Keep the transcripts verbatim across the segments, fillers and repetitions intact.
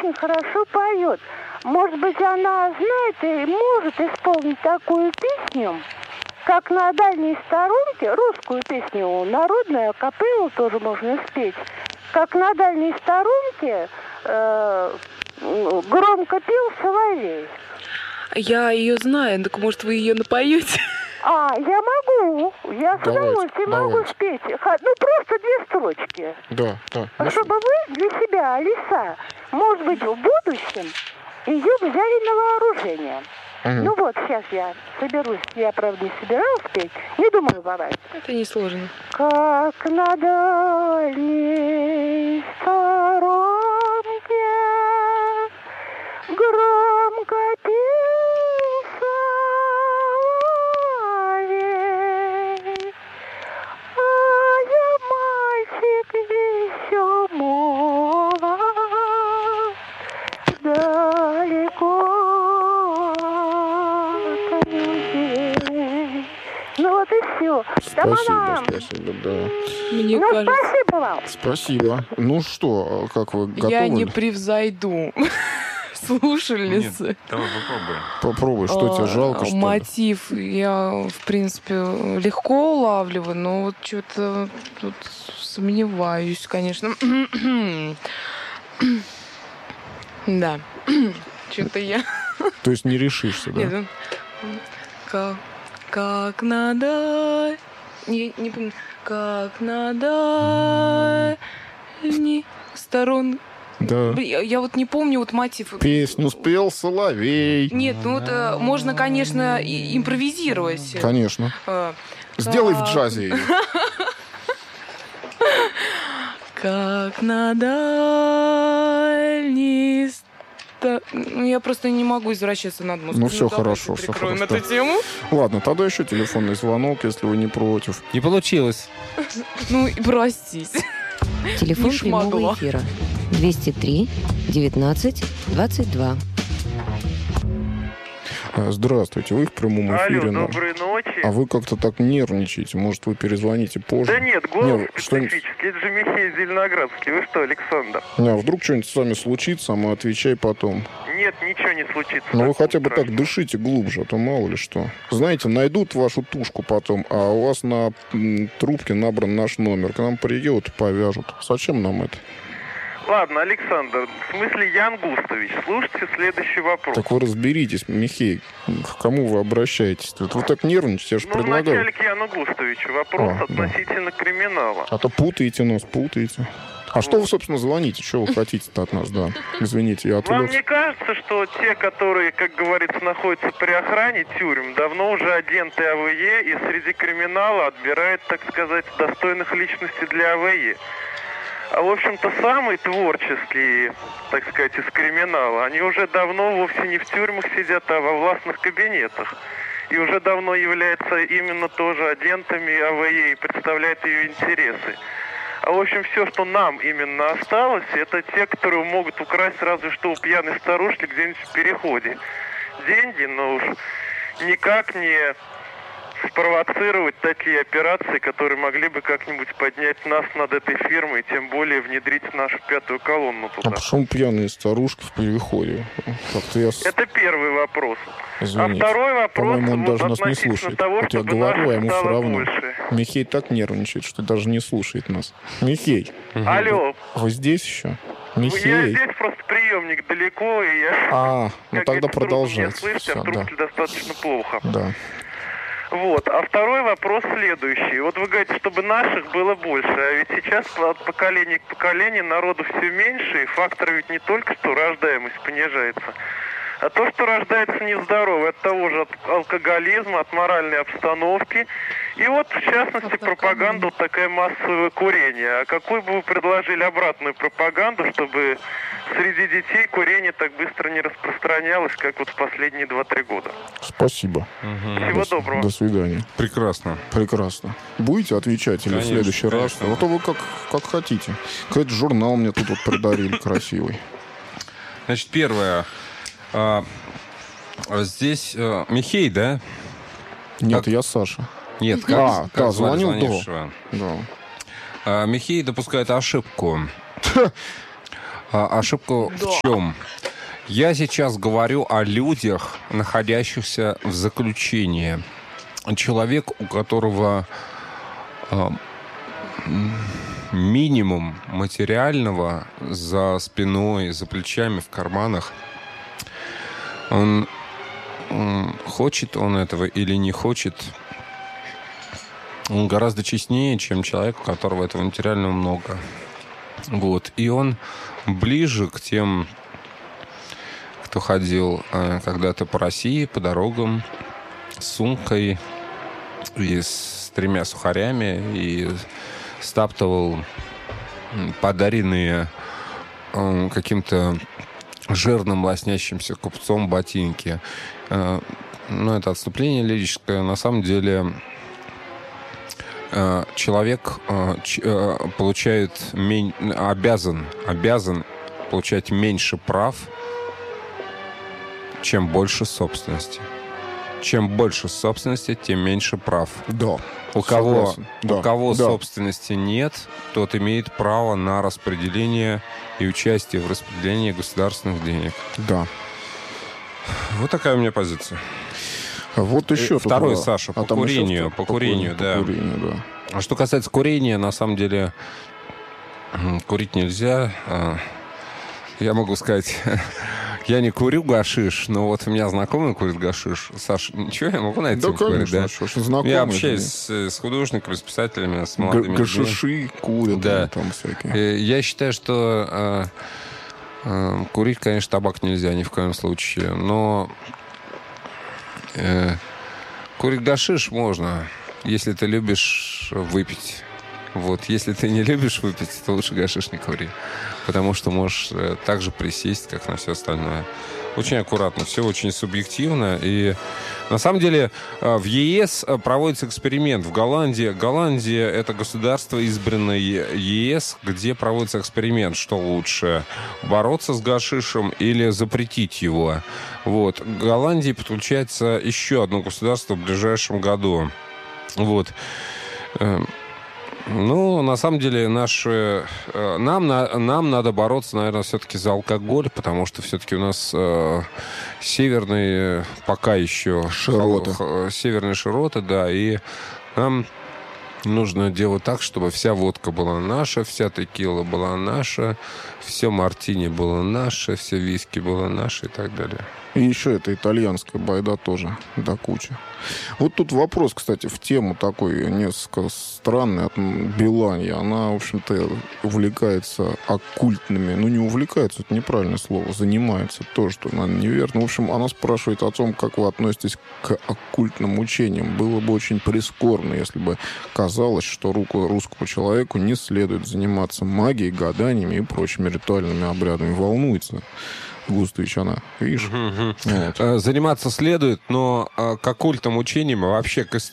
очень хорошо поет. Может быть, она знает и может исполнить такую песню, как на дальней сторонке, русскую песню, народную, акапеллу тоже можно спеть, как на дальней сторонке э, громко пел соловей. Я ее знаю, так может вы ее напоете? А, я могу. Я с Давайте, удовольствием могу давайте. спеть. Ха- Ну, просто две строчки. Да, да. Ну, Чтобы вы для себя, Алиса, может быть, в будущем ее взяли на вооружение. Мгм. Ну вот, сейчас я соберусь. Я, правда, не собиралась петь. Не думаю бывает. Это несложно. Как на дальней сторонке громко пел соловей, а я мальчик еще молод, далеко от людей. Ну вот и все. Спасибо, спасибо, да. Мне Ну, кажется, спасибо вам. Спасибо. Ну что, как вы готовы? я не превзойду слушательницы. Давай попробуем. Попробуй, что тебе А, жалко, что ли? Мотив я, в принципе, легко улавливаю, но вот что-то тут сомневаюсь, конечно. Да. Что-то я... То есть не решишься, да? Нет, ну, как, как надо... Не, не помню. Как надо... Не сторон... Да. Блин, Я, я вот не помню вот мотив. Песню спел соловей. Нет, ну вот э, можно, конечно, и- импровизировать. Конечно. Э, Сделай в как- джазе её. Как на дальней ста- Ну, я просто не могу извращаться над музыкой. Ну, всё давайте хорошо, всё прикроем хорошо. эту тему. Ладно, тогда еще телефонный звонок, если вы не против. Не получилось. Ну, и простите. Телефон Не прямого шмогла. эфира двести три девятнадцать двадцать два. А, Здравствуйте, вы в прямом эфире. Алло, на- доброй ночи. А вы как-то так нервничаете. Может, вы перезвоните позже? Да нет, голос Не, что-нибудь- специфический. Это же Михей Зеленоградский. Вы что, Александр? Не, а вдруг что-нибудь с вами случится, а мы отвечай потом. Нет, ничего не случится. Ну, вы хотя бы Страшно. так дышите глубже, а то мало ли что. Знаете, найдут вашу тушку потом, а у вас на м, трубке набран наш номер. К нам приедут и повяжут. Зачем нам это? Ладно, Александр, в смысле Ян Густович, слушайте следующий вопрос. Так вы разберитесь, Михей, к кому вы обращаетесь? Вот вы так нервничаете, я же Ну, предлагаю. вначале к Яну Густовичу вопрос А, да. относительно криминала. А то путаете нас, путаете. А что вы, собственно, звоните? Что вы хотите-то от нас, да? Извините, я Вам отвлекся. не кажется, что те, которые, как говорится, находятся при охране тюрем, давно уже агенты АВЕ и среди криминала отбирают, так сказать, достойных личностей для АВЕ? А, в общем-то, самые творческие, так сказать, из криминала, они уже давно вовсе не в тюрьмах сидят, а во властных кабинетах. И уже давно являются именно тоже агентами АВЕ и представляют ее интересы. А, в общем, все, что нам именно осталось, это те, которые могут украсть разве что у пьяной старушки где-нибудь в переходе деньги, но уж никак не спровоцировать такие операции, которые могли бы как-нибудь поднять нас над этой фирмой, тем более внедрить нашу пятую колонну А туда. почему пьяные старушки в переходе? Как-то я... с- Это первый вопрос. Извините. А второй вопрос По-моему, он вот даже нас не относительно слушает. того, Вот я чтобы говорю, а нас ему все стало равно. больше. Михей так нервничает, что даже не слушает нас. Михей, Алло, вы здесь еще? я Михей. здесь просто приемник далеко, и я... А, ну как тогда говорится, трудно меня продолжайте. слышать, Всё, а в да. трубке достаточно плохо. Да. Вот. А второй вопрос следующий. Вот вы говорите, чтобы наших было больше, а ведь сейчас от поколения к поколению народу все меньше, и фактор ведь не только что рождаемость понижается, а то, что рождается нездоровый от того же от алкоголизма, от моральной обстановки. И вот, в частности, пропаганда вот такая массовое курение. А какую бы вы предложили обратную пропаганду, чтобы среди детей курение так быстро не распространялось, как вот в последние два-три года? Спасибо. Всего До, доброго. До свидания. Прекрасно. Прекрасно. Будете отвечать или Конечно, в следующий раз? конечно. Вот то вы как, как хотите. Какой-то журнал мне тут вот продарили красивый. Значит, первое. А, здесь а, Михей, да? Нет, Как- я Саша. Нет, как, А, как да, звали звонил звонившего? Да. А, Михей допускает ошибку. А, ошибка Да. в чем? Я сейчас говорю о людях, находящихся в заключении. Человек, у которого а, м, минимум материального за спиной, за плечами, в карманах. Он, м, хочет он этого или не хочет, он гораздо честнее, чем человек, у которого этого материального много. Вот. И он ближе к тем, кто ходил э, когда-то по России, по дорогам, с сумкой и с тремя сухарями, и стаптывал подаренные э, каким-то жирным лоснящимся купцом ботинки. Э, ну, это отступление лирическое. На самом деле э, человек э, ч, э, получает мень, обязан, обязан получать меньше прав, чем больше собственности. Чем больше собственности, тем меньше прав. Да. У кого, Согласен. Да. у кого Да. собственности нет, тот имеет право на распределение и участие в распределении государственных денег. Да. Вот такая у меня позиция. А вот еще... И второй, тут, Саша, а по там еще курению, второй- по курению, да. По курению, да. А что касается курения, на самом деле м, курить нельзя. А, Я могу сказать, я не курю гашиш, но вот у меня знакомый курит гашиш. Саша, ничего, я могу на это Да, говорить, конечно, да? что ж, знакомые Я же. общаюсь с, с художниками, с писателями, с Г- молодыми людьми. Гашиши курят, Да. да, там всякие. Э, Я считаю, что э, э, курить, конечно, табак нельзя ни в коем случае, но э, курить гашиш можно, если ты любишь выпить. Вот, если ты не любишь выпить, то лучше гашиш не кури, потому что можешь э, так же присесть, как на все остальное. Очень аккуратно, все очень субъективно. И на самом деле э, в ЕС э, проводится эксперимент. В Голландии, Голландия — это государство, избранное ЕС, где проводится эксперимент, что лучше, бороться с гашишем или запретить его. Вот. К Голландии подключается еще одно государство в ближайшем году. Вот. Эм, Ну, на самом деле, наши, э, нам, на, нам надо бороться, наверное, все-таки за алкоголь, потому что все-таки у нас э, северные, пока еще... Широты. х- Северные широты, да, и нам нужно делать так, чтобы вся водка была наша, вся текила была наша, все мартини было наше, все виски было наше и так далее. И еще это итальянская байда тоже до кучи. Вот тут вопрос, кстати, в тему такой несколько странный от Биланьи. Она, в общем-то, увлекается оккультными... Ну, не увлекается, это неправильное слово. Занимается тоже, что, наверное, неверно. В общем, она спрашивает о том, как вы относитесь к оккультным учениям. Было бы очень прискорбно, если бы казалось, что руку русскому человеку не следует заниматься магией, гаданиями и прочими ритуальными обрядами. Волнуется Густович она, видишь? Вот. Э, Заниматься следует, но э, к оккультным учениям и вообще к... ис-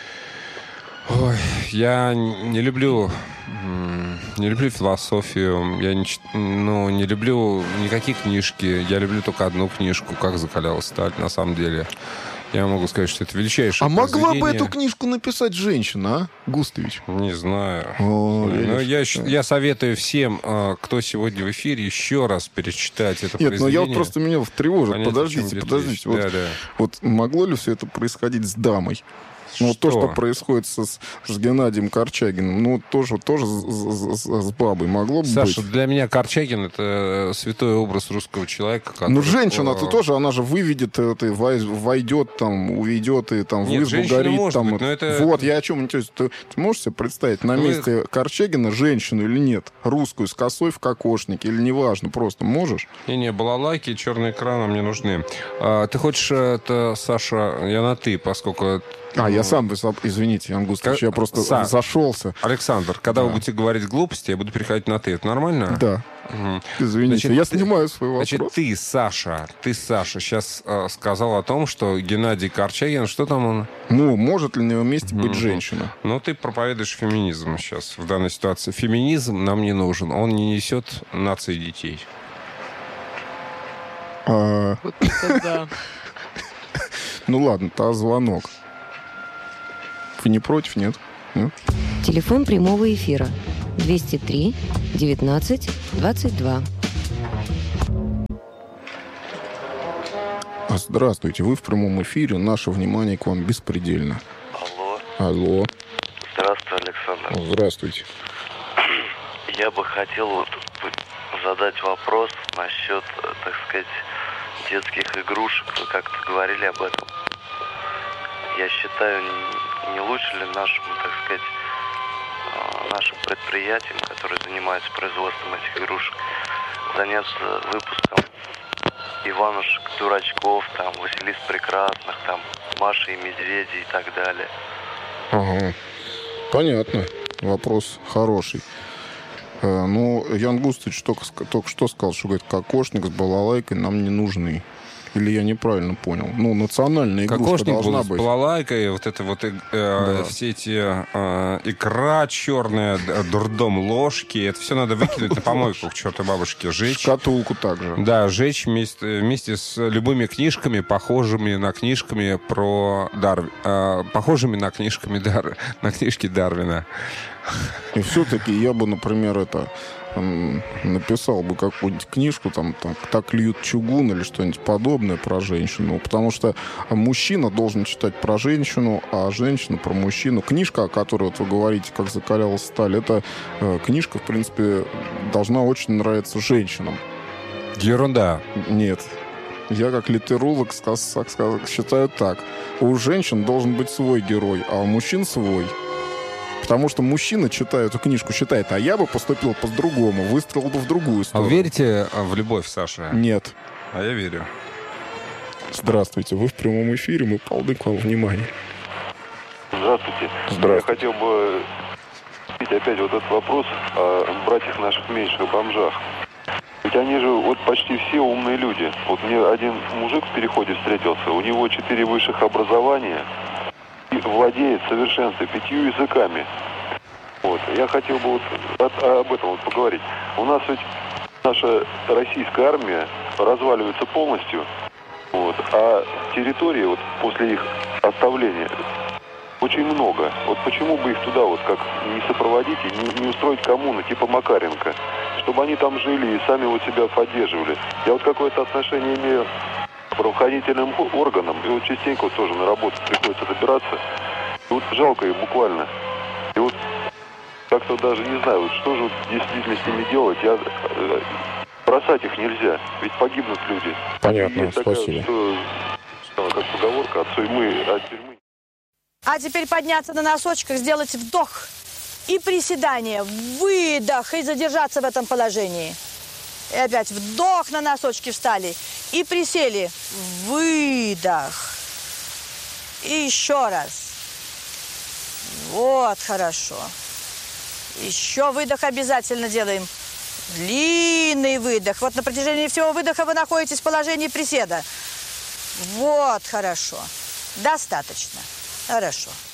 Ой, я не люблю... м, Не люблю философию, я не, чит- ну, не люблю никакие книжки. Я люблю только одну книжку «Как закалялась сталь», на самом деле. Я могу сказать, что это величайшее А могла бы произведение. эту книжку написать женщина, а, Густович? Не знаю. О, Но видишь, я, да. щ- я советую всем, э, кто сегодня в эфире, еще раз перечитать это Нет, ну произведение. я вот просто меня тревожит. Понять, о чем Подождите, идет подождите. речь. Вот, Да, да. вот могло ли все это происходить с дамой? Ну, вот то, Что? что происходит со- с, с Геннадием Корчагиным, ну, тоже, тоже с, с- с- с бабой могло бы Саша, быть. для меня Корчагин — это святой образ русского человека. Который... Ну, женщина-то Э, тоже, она же выведет, это, вой- войдет там, уведет и там в Нет, избу женщина горит. может Там, быть, но это- Вот, я о чем интересуюсь. Ты, ты можешь себе представить на Вы- месте Корчагина женщину или нет? Русскую, с косой в кокошнике или неважно, просто можешь? Не-не, балалайки, черные экраны мне нужны. А, ты хочешь, это, Саша, я на «ты», поскольку... А, ну, я сам, извините, Ян Густович, Как- я просто Са- зашелся. Александр, когда вы будете говорить глупости, я буду переходить на «ты». Это нормально? Да, Мгм. извините, Значит, я ты- снимаю свой вопрос. Значит, ты, Саша, ты, Саша, сейчас сказал о том, что Геннадий Корчагин, что там он? Ну, может ли на его месте быть Мгм. женщина? Ну, ты проповедуешь феминизм сейчас в данной ситуации. Феминизм нам не нужен. Он не несет нации детей. А, Вот это да. ну ладно, то звонок. Вы не против, нет? Нет? Телефон прямого эфира двести три девятнадцать двадцать два. Здравствуйте, вы в прямом эфире. Наше внимание к вам беспредельно. Алло. Алло. Здравствуй, Александр. Здравствуйте. Я бы хотел вот задать вопрос насчет, так сказать, детских игрушек. Вы как-то говорили об этом. Я считаю, не лучше ли нашим, так сказать, нашим предприятиям, которые занимаются производством этих игрушек, заняться выпуском Иванушек, Дурачков, там, Василис Прекрасных, там, Маши и Медведи и так далее. Ага. Понятно. Вопрос хороший. Э, ну, Ян Густович только, только что сказал, что, говорит, кокошник с балалайкой нам не нужны. Или я неправильно понял? Ну, национальная игрушка Кокошник должна был с быть. балалайкой, вот это вот э, Да. все эти э, икра черная, дурдом, ложки, это все надо выкинуть на помойку к чертовой бабушке, жечь. Шкатулку также. Да, жечь вместе, вместе с любыми книжками, похожими на книжками про Дарвина, э, похожими на книжками Дар... на книжки Дарвина. И все-таки я бы, например, это м, написал бы какую-нибудь книжку, там, так, так льют чугун или что-нибудь подобное про женщину. Потому что мужчина должен читать про женщину, а женщина про мужчину. Книжка, о которой вот вы говорите, как закалялась сталь, это э, книжка, в принципе, должна очень нравиться женщинам. Ерунда. Нет. Я как литеролог сказ- сказ- считаю так. У женщин должен быть свой герой, а у мужчин свой. Потому что мужчина, читая эту книжку, считает, а я бы поступил по-другому, выстрелил бы в другую А сторону. вы верите в любовь, Саша? Нет. А я верю. Здравствуйте, вы в прямом эфире, мы полны к вам внимания. Здравствуйте. Здравствуйте. Я хотел бы спросить опять вот этот вопрос о братьях наших меньших бомжах. Ведь они же вот почти все умные люди. Вот мне один мужик в переходе встретился, у него четыре высших образования, и владеет в совершенстве пятью языками. Вот. Я хотел бы вот от- об этом вот поговорить. У нас ведь наша российская армия разваливается полностью, вот, а территории вот после их оставления очень много. Вот почему бы их туда вот как не сопроводить и не, не устроить коммуну типа Макаренко, чтобы они там жили и сами вот себя поддерживали. Я вот какое-то отношение имею к правоохранительным органам, и вот частенько вот тоже на работу приходится добираться. И вот жалко их буквально. И вот как-то даже не знаю, вот что же вот действительно с ними делать. Я, э, бросать их нельзя, ведь погибнут люди. Понятно, Есть такая, спасибо. что, что, как поговорка, от тюрьмы, от тюрьмы. А теперь подняться на носочках, сделать вдох и приседание, выдох и задержаться в этом положении. И опять вдох, на носочки встали и присели. Выдох. И еще раз. Вот, хорошо. Еще выдох обязательно делаем. Длинный выдох. Вот на протяжении всего выдоха вы находитесь в положении приседа. Вот, хорошо. Достаточно. Хорошо.